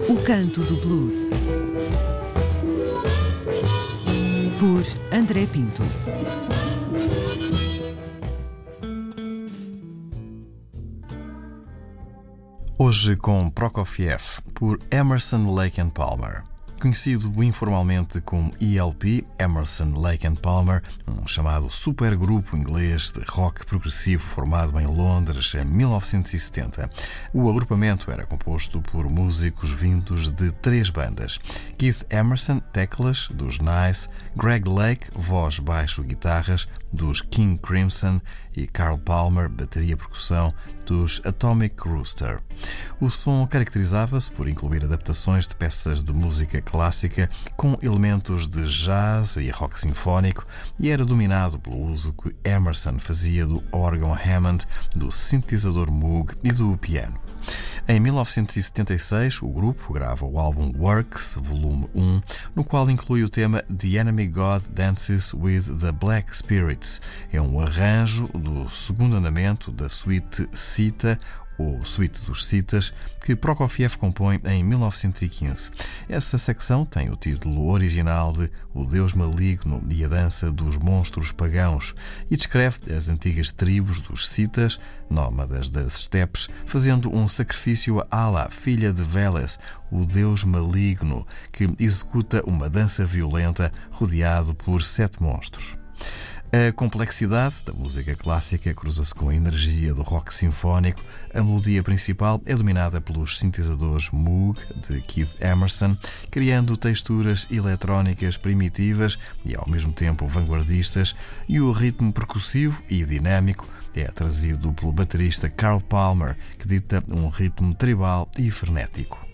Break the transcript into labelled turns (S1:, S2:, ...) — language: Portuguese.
S1: O Canto do Blues, por André Pinto.
S2: Hoje com Prokofiev, por Emerson, Lake and Palmer. Conhecido informalmente como ELP, Emerson, Lake and Palmer, um chamado supergrupo inglês de rock progressivo formado em Londres em 1970. O agrupamento era composto por músicos vindos de 3 bandas. Keith Emerson, teclas, dos Nice, Greg Lake, voz, baixo, guitarras, dos King Crimson, e Carl Palmer, bateria e percussão, dos Atomic Rooster. O som caracterizava-se por incluir adaptações de peças de música clássica com elementos de jazz e rock sinfónico e era dominado pelo uso que Emerson fazia do órgão Hammond, do sintetizador Moog e do piano. Em 1976, o grupo grava o álbum Works, volume 1, no qual inclui o tema The Enemy God Dances with the Black Spirits. É um arranjo do segundo andamento da suíte Cita, ou Suíte dos Citas, que Prokofiev compõe em 1915. Essa secção tem o título original de O Deus Maligno e a Dança dos Monstros Pagãos e descreve as antigas tribos dos Citas, nómadas das estepes, fazendo um sacrifício a Ala, filha de Veles, o Deus Maligno, que executa uma dança violenta rodeado por 7 monstros. A complexidade da música clássica cruza-se com a energia do rock sinfónico. A melodia principal é dominada pelos sintetizadores Moog de Keith Emerson, criando texturas eletrónicas primitivas e ao mesmo tempo vanguardistas, e o ritmo percussivo e dinâmico é trazido pelo baterista Carl Palmer, que dita um ritmo tribal e frenético.